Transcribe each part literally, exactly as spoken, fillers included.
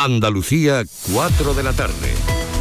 Andalucía, cuatro de la tarde.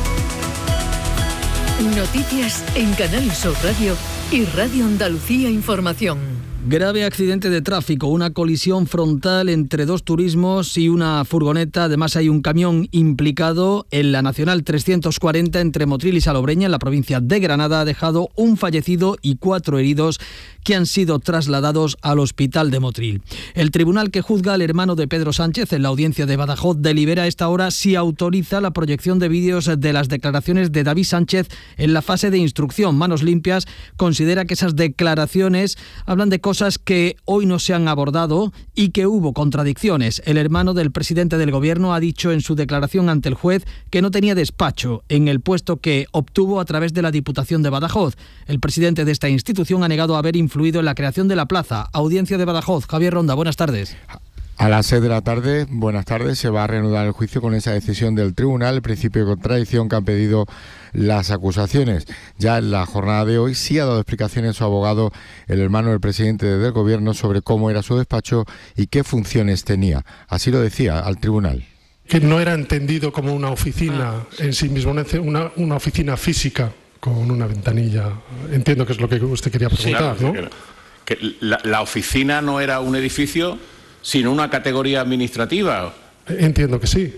Noticias en Canal Sur Radio y Radio Andalucía Información. Grave accidente de tráfico, una colisión frontal entre dos turismos y una furgoneta. Además hay un camión implicado en la Nacional trescientos cuarenta entre Motril y Salobreña, en la provincia de Granada. Ha dejado un fallecido y cuatro heridos que han sido trasladados al hospital de Motril. El tribunal que juzga al hermano de Pedro Sánchez en la audiencia de Badajoz delibera a esta hora si autoriza la proyección de vídeos de las declaraciones de David Sánchez en la fase de instrucción. Manos Limpias considera que esas declaraciones hablan de cosas que hoy no se han abordado y que hubo contradicciones. El hermano del presidente del gobierno ha dicho en su declaración ante el juez que no tenía despacho en el puesto que obtuvo a través de la Diputación de Badajoz. El presidente de esta institución ha negado haber influido en la creación de la plaza. Audiencia de Badajoz. Javier Ronda, buenas tardes. A las seis de la tarde, buenas tardes, se va a reanudar el juicio con esa decisión del tribunal, el principio de contradicción que han pedido las acusaciones. Ya en la jornada de hoy sí ha dado explicaciones su abogado, el hermano del presidente del gobierno, sobre cómo era su despacho y qué funciones tenía. Así lo decía al tribunal. Que no era entendido como una oficina en sí mismo, una, una oficina física con una ventanilla. Entiendo que es lo que usted quería preguntar, sí, claro, ¿no? Que la, la oficina no era un edificio, sino una categoría administrativa. Entiendo que sí.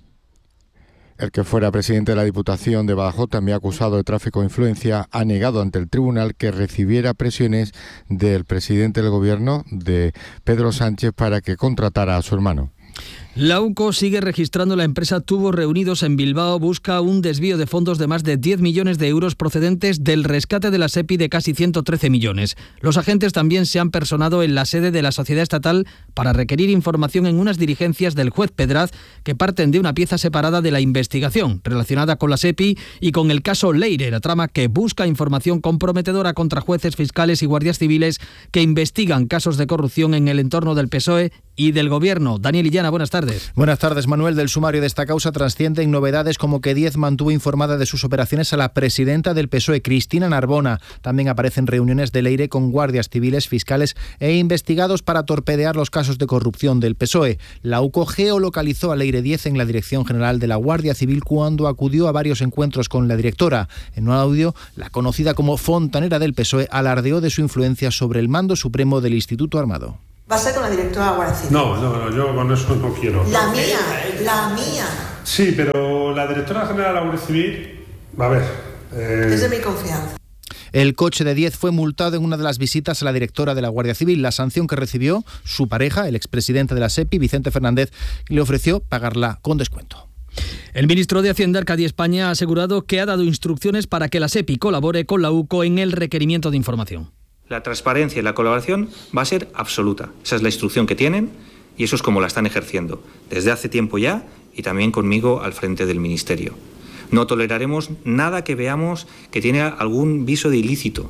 El que fuera presidente de la Diputación de Badajoz, también acusado de tráfico de influencia, ha negado ante el tribunal que recibiera presiones del presidente del gobierno, de Pedro Sánchez, para que contratara a su hermano. La U C O sigue registrando. La empresa Tubos Reunidos en Bilbao busca un desvío de fondos de más de diez millones de euros procedentes del rescate de la SEPI de casi ciento trece millones. Los agentes también se han personado en la sede de la sociedad estatal para requerir información en unas diligencias del juez Pedraz que parten de una pieza separada de la investigación relacionada con la SEPI y con el caso Leire, la trama que busca información comprometedora contra jueces, fiscales y guardias civiles que investigan casos de corrupción en el entorno del P S O E y del Gobierno. Daniel Illana, buenas tardes. Buenas tardes, Manuel. Del sumario de esta causa trascienden novedades como que Díez mantuvo informada de sus operaciones a la presidenta del P S O E, Cristina Narbona. También aparecen reuniones de Leire con guardias civiles, fiscales e investigados para torpedear los casos de corrupción del P S O E. La U C O geolocalizó a Leire Díez en la Dirección General de la Guardia Civil cuando acudió a varios encuentros con la directora. En un audio, la conocida como fontanera del P S O E alardeó de su influencia sobre el mando supremo del Instituto Armado. ¿Va a ser con la directora de la Guardia Civil? No, no, no, yo con eso no quiero. La mía, la mía. Sí, pero la directora general de la Guardia Civil, a ver... Eh... Es de mi confianza. El coche de Díez fue multado en una de las visitas a la directora de la Guardia Civil. La sanción que recibió su pareja, el expresidente de la SEPI, Vicente Fernández, le ofreció pagarla con descuento. El ministro de Hacienda, Arcadi España, ha asegurado que ha dado instrucciones para que la SEPI colabore con la U C O en el requerimiento de información. La transparencia y la colaboración va a ser absoluta. Esa es la instrucción que tienen y eso es como la están ejerciendo desde hace tiempo ya y también conmigo al frente del Ministerio. No toleraremos nada que veamos que tiene algún viso de ilícito.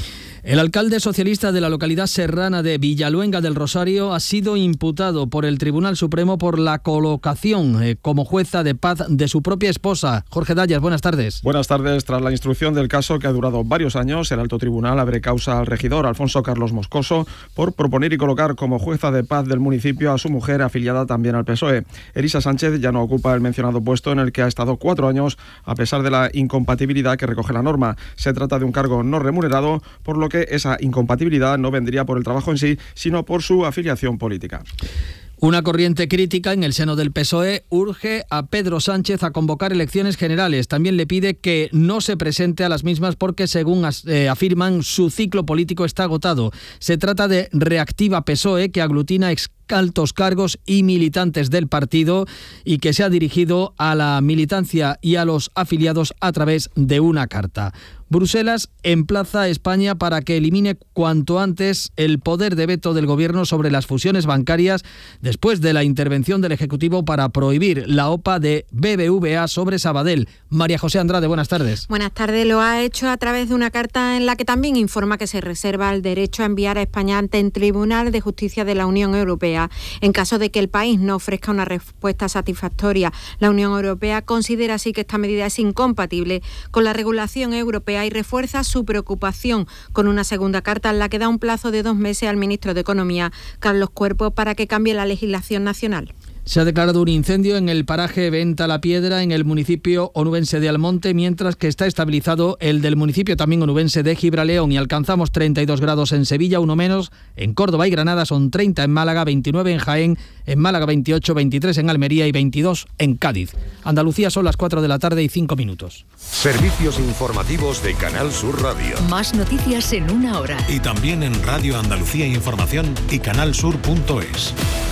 El alcalde socialista de la localidad serrana de Villaluenga del Rosario ha sido imputado por el Tribunal Supremo por la colocación eh, como jueza de paz de su propia esposa. Jorge Dallas, buenas tardes. Buenas tardes. Tras la instrucción del caso que ha durado varios años, el Alto Tribunal abre causa al regidor Alfonso Carlos Moscoso por proponer y colocar como jueza de paz del municipio a su mujer afiliada también al P S O E. Elisa Sánchez ya no ocupa el mencionado puesto en el que ha estado cuatro años a pesar de la incompatibilidad que recoge la norma. Se trata de un cargo no remunerado, por lo que que esa incompatibilidad no vendría por el trabajo en sí, sino por su afiliación política. Una corriente crítica en el seno del P S O E urge a Pedro Sánchez a convocar elecciones generales. También le pide que no se presente a las mismas porque, según eh, afirman, su ciclo político está agotado. Se trata de Reactiva P S O E, que aglutina ex altos cargos y militantes del partido y que se ha dirigido a la militancia y a los afiliados a través de una carta. Bruselas emplaza a España para que elimine cuanto antes el poder de veto del gobierno sobre las fusiones bancarias después de la intervención del Ejecutivo para prohibir la O P A de B B V A sobre Sabadell. María José Andrade, buenas tardes. Buenas tardes. Lo ha hecho a través de una carta en la que también informa que se reserva el derecho a enviar a España ante el Tribunal de Justicia de la Unión Europea en caso de que el país no ofrezca una respuesta satisfactoria. La Unión Europea considera así que esta medida es incompatible con la regulación europea y refuerza su preocupación con una segunda carta en la que da un plazo de dos meses al ministro de Economía, Carlos Cuerpo, para que cambie la legislación nacional. Se ha declarado un incendio en el paraje Venta la Piedra, en el municipio onubense de Almonte, mientras que está estabilizado el del municipio también onubense de Gibraleón, y alcanzamos treinta y dos grados en Sevilla, uno menos en Córdoba y Granada, son treinta en Málaga, veintinueve en Jaén, en Málaga veintiocho, veintitrés en Almería y veintidós en Cádiz. Andalucía, son las cuatro de la tarde y cinco minutos. Servicios informativos de Canal Sur Radio. Más noticias en una hora. Y también en Radio Andalucía Información y canalsur punto es.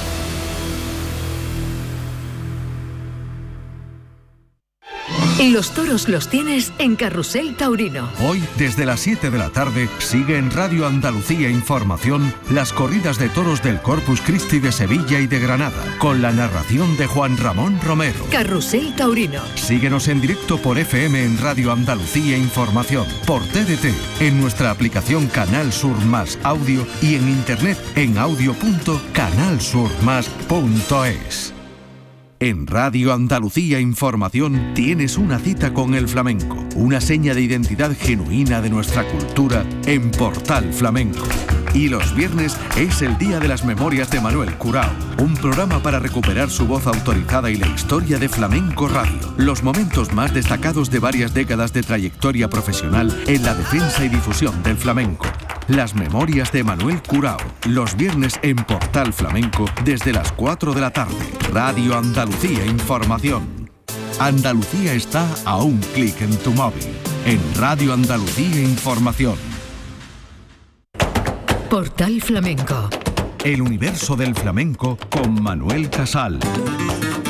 Los toros los tienes en Carrusel Taurino. Hoy, desde las siete de la tarde, sigue en Radio Andalucía Información las corridas de toros del Corpus Christi de Sevilla y de Granada, con la narración de Juan Ramón Romero. Carrusel Taurino. Síguenos en directo por F M en Radio Andalucía Información, por T D T, en nuestra aplicación Canal Sur Más Audio y en internet en audio punto canal sur más punto es. En Radio Andalucía Información tienes una cita con el flamenco, una seña de identidad genuina de nuestra cultura en Portal Flamenco. Y los viernes es el Día de las Memorias de Manuel Curao, un programa para recuperar su voz autorizada y la historia de Flamenco Radio. Los momentos más destacados de varias décadas de trayectoria profesional en la defensa y difusión del flamenco. Las Memorias de Manuel Curao, los viernes en Portal Flamenco desde las cuatro de la tarde. Radio Andalucía Información. Andalucía está a un clic en tu móvil. En Radio Andalucía Información. Portal Flamenco. El universo del flamenco con Manuel Casal.